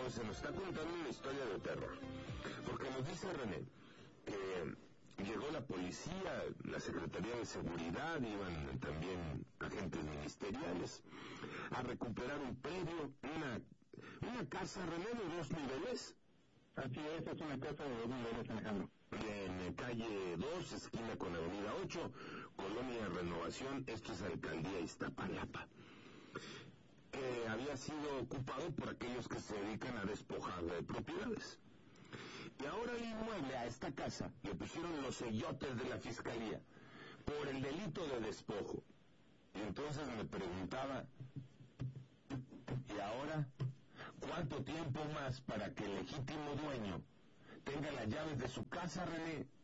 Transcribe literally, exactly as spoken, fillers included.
entonces nos está contando una historia de terror, porque nos dice René que llegó la policía, la Secretaría de Seguridad, iban también agentes ministeriales a recuperar un predio, una, una casa, René, de dos niveles. Así es, es una casa de dos niveles, Alejandro. En calle dos, esquina con avenida ocho, Colonia Renovación, esto es Alcaldía Iztapalapa, que había sido ocupado por aquellos que se dedican a despojar de propiedades. Y ahora el inmueble, a esta casa, le pusieron los sellotes de la fiscalía por el delito de despojo. Y entonces me preguntaba, ¿y ahora cuánto tiempo más para que el legítimo dueño tenga las llaves de su casa, René?